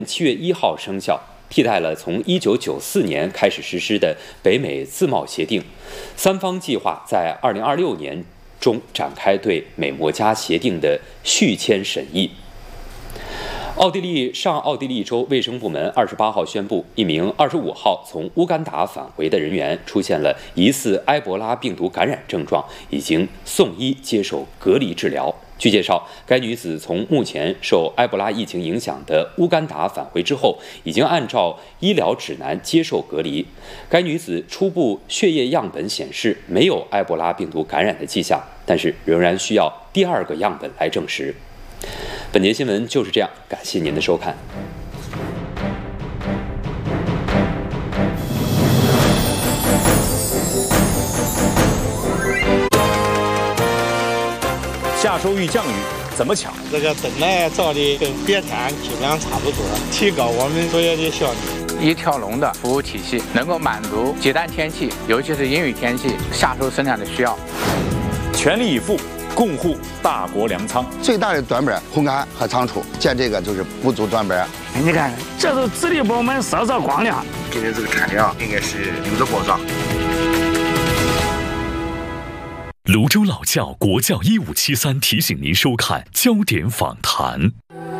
7月1号生效，替代了从1994年开始实施的北美自贸协定。三方计划在2026年中展开对美墨加协定的续签审议。上奥地利州卫生部门28号宣布，一名25号从乌干达返回的人员出现了疑似埃博拉病毒感染症状，已经送医接受隔离治疗。据介绍，该女子从目前受埃博拉疫情影响的乌干达返回之后，已经按照医疗指南接受隔离。该女子初步血液样本显示没有埃博拉病毒感染的迹象，但是仍然需要第2个样本来证实。本节新闻就是这样，感谢您的收看。 夏收遇降雨怎么抢？ 这个灯呢照的跟别天基本上差不多，提高我们作业的效率。 一条龙的服务体系能够满足极端天气，尤其是阴雨天气夏收生产的需要。 全力以赴共护大国粮仓。 最大的短板，烘干和仓储，见这个就是不足短板。 你看，这都直立部门烧造光亮。 今天这个产量应该是有的保障。 泸州老窖国窖1573提醒您收看焦点访谈。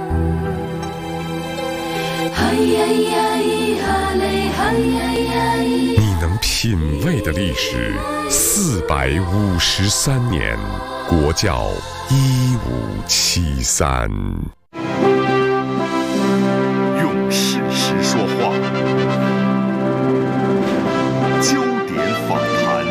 你能品味的历史453年，国窖1573。 用事实说话，焦点访谈。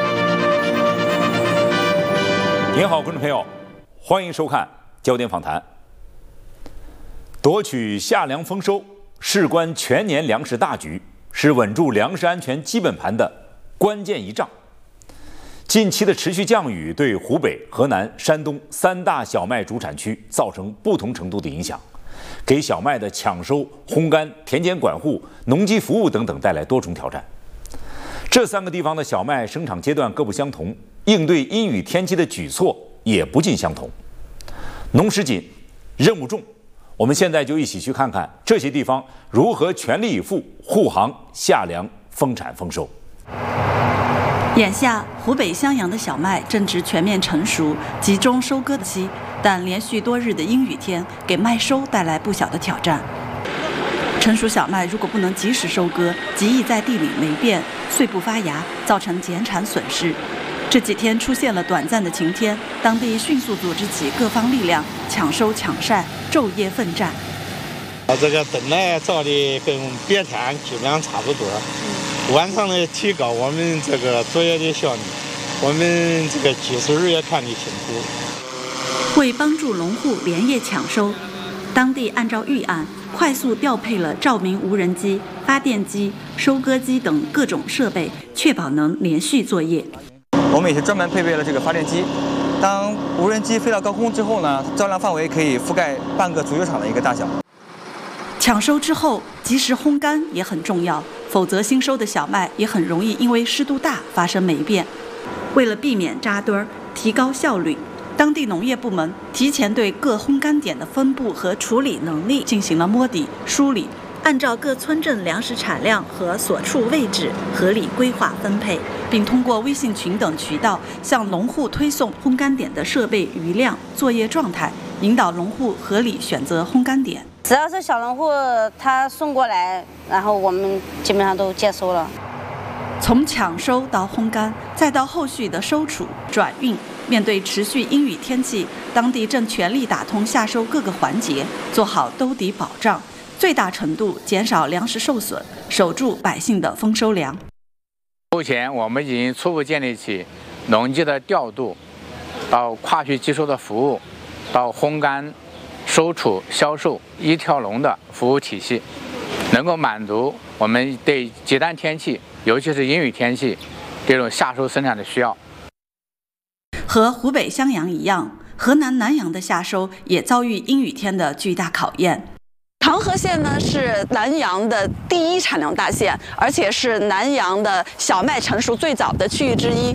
您好，观众朋友，欢迎收看焦点访谈。夺取夏粮丰收，事关全年粮食大局，是稳住粮食安全基本盘的关键一仗。近期的持续降雨对湖北、河南、山东3大小麦主产区造成不同程度的影响，给小麦的抢收、烘干、田间管护、农机服务等等带来多重挑战。这3个地方的小麦生产阶段各不相同，应对阴雨天气的举措也不尽相同。农时紧，任务重。我们现在就一起去看看这些地方如何全力以赴护航夏粮丰产丰收。 眼下，湖北襄阳的小麦正值全面成熟、集中收割的期，但连续多日的阴雨天给麦收带来不小的挑战。成熟小麦如果不能及时收割，极易在地里霉变、碎不发芽，造成减产损失。这几天出现了短暂的晴天，当地迅速组织起各方力量抢收抢晒，昼夜奋战。 这个灯呢照的跟别天基本上差不多，晚上呢提高我们这个作业的效率，我们这个技术人也看得清楚。 为帮助农户连夜抢收，当地按照预案快速调配了照明无人机、发电机、收割机等各种设备，确保能连续作业。 我们也是专门配备了这个发电机，当无人机飞到高空之后呢，照亮范围可以覆盖半个足球场的一个大小。 抢收之后及时烘干也很重要，否则新收的小麦也很容易因为湿度大发生霉变。为了避免扎堆儿，提高效率，当地农业部门提前对各烘干点的分布和处理能力进行了摸底梳理，按照各村镇粮食产量和所处位置合理规划分配，并通过微信群等渠道向农户推送烘干点的设备余量、作业状态，引导农户合理选择烘干点。 只要是小农户他送过来，然后我们基本上都接收了。 从抢收到烘干，再到后续的收储、转运，面对持续阴雨天气，当地正全力打通夏收各个环节，做好兜底保障，最大程度减少粮食受损，守住百姓的丰收粮。 目前我们已经初步建立起农机的调度，到跨区集收的服务，到烘干、收储、销售一条龙的服务体系，能够满足我们对极端天气，尤其是阴雨天气这种夏收生产的需要。 和湖北襄阳一样，河南南阳的夏收也遭遇阴雨天的巨大考验。 长河县呢是南阳的第1产粮大县，而且是南阳的小麦成熟最早的区域之一。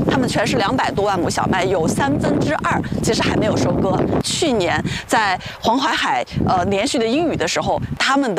他们全是200多万亩小麦，有2/3其实还没有收割。去年在黄淮海连续的阴雨的时候，他们的